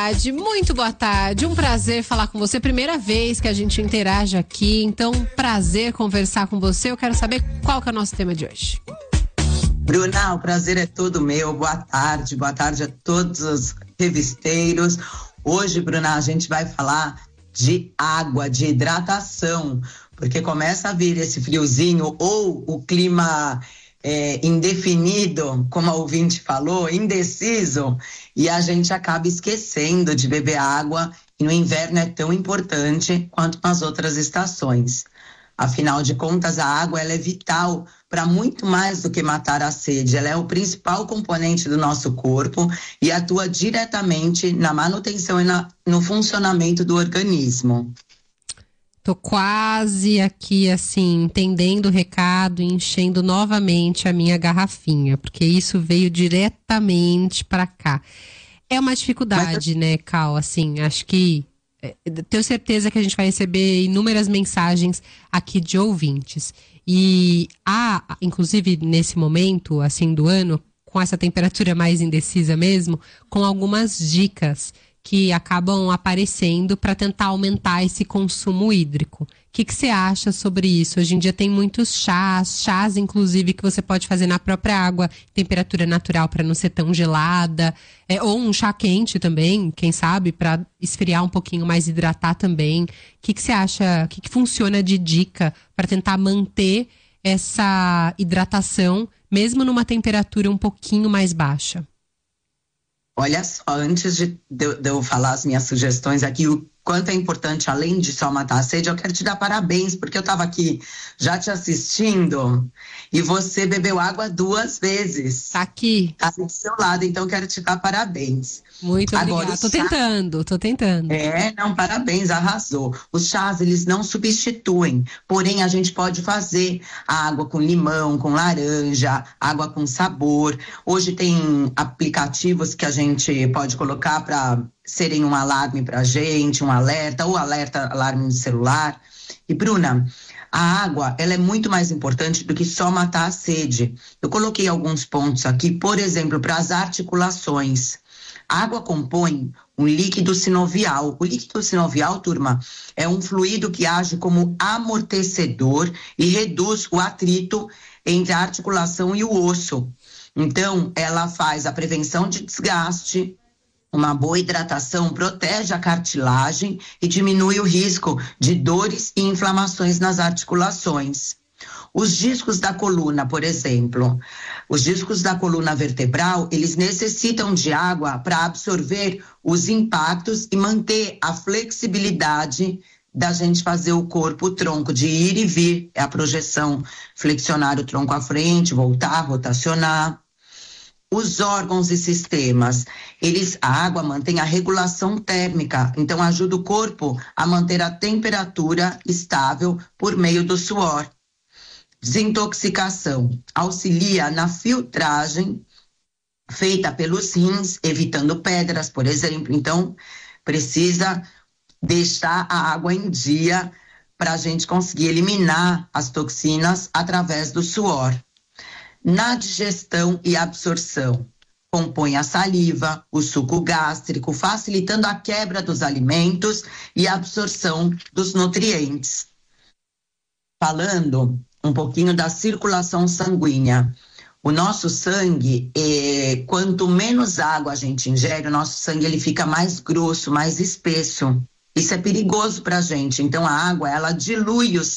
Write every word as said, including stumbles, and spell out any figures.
tarde, muito boa tarde, um prazer falar com você, primeira vez que a gente interage aqui, então prazer conversar com você. Eu quero saber qual que é o nosso tema de hoje. Bruna, o prazer é todo meu, boa tarde, boa tarde a todos os revisteiros. Hoje, Bruna, a gente vai falar de água, de hidratação, porque começa a vir esse friozinho ou o clima é, indefinido, como a ouvinte falou, indeciso, e a gente acaba esquecendo de beber água, e no inverno é tão importante quanto nas outras estações. Afinal de contas, a água ela é vital para muito mais do que matar a sede. Ela é o principal componente do nosso corpo e atua diretamente na manutenção e na, no funcionamento do organismo. Tô quase aqui, assim, entendendo o recado e enchendo novamente a minha garrafinha, porque isso veio diretamente para cá. É uma dificuldade, Mas... né, Cal? Assim, acho que tenho certeza que a gente vai receber inúmeras mensagens aqui de ouvintes. E há, inclusive nesse momento, assim, do ano, com essa temperatura mais indecisa mesmo, com algumas dicas que acabam aparecendo para tentar aumentar esse consumo hídrico. O que que você acha sobre isso? Hoje em dia tem muitos chás, chás inclusive que você pode fazer na própria água, temperatura natural para não ser tão gelada, é, ou um chá quente também, quem sabe, para esfriar um pouquinho mais, hidratar também. O que que você acha, o que que funciona de dica para tentar manter essa hidratação, mesmo numa temperatura um pouquinho mais baixa? Olha só, antes de, de, de eu falar as minhas sugestões aqui, o quanto é importante, além de só matar a sede, eu quero te dar parabéns, porque eu estava aqui já te assistindo e você bebeu água duas vezes. Tá aqui. Tá do seu lado, então eu quero te dar parabéns. Muito obrigada. Agora, tô chá... tentando, tô tentando. É, não, parabéns, arrasou. Os chás, eles não substituem, porém a gente pode fazer a água com limão, com laranja, água com sabor. Hoje tem aplicativos que a gente pode colocar para serem um alarme pra gente, um alerta, ou alerta, alarme no celular. E Bruna, a água, ela é muito mais importante do que só matar a sede. Eu coloquei alguns pontos aqui, por exemplo, para as articulações. A água compõe um líquido sinovial. O líquido sinovial, turma, é um fluido que age como amortecedor e reduz o atrito entre a articulação e o osso. Então, ela faz a prevenção de desgaste. Uma boa hidratação protege a cartilagem e diminui o risco de dores e inflamações nas articulações. Os discos da coluna, por exemplo, os discos da coluna vertebral, eles necessitam de água para absorver os impactos e manter a flexibilidade da gente fazer o corpo, o tronco, de ir e vir, é a projeção, flexionar o tronco à frente, voltar, rotacionar. Os órgãos e sistemas, eles, a água mantém a regulação térmica, então ajuda o corpo a manter a temperatura estável por meio do suor. Desintoxicação, auxilia na filtragem feita pelos rins, evitando pedras, por exemplo. Então, precisa deixar a água em dia para a gente conseguir eliminar as toxinas através do suor. Na digestão e absorção, compõe a saliva, o suco gástrico, facilitando a quebra dos alimentos e a absorção dos nutrientes. Falando um pouquinho da circulação sanguínea. O nosso sangue, é, quanto menos água a gente ingere, o nosso sangue ele fica mais grosso, mais espesso. Isso é perigoso para a gente. Então, a água, ela dilui o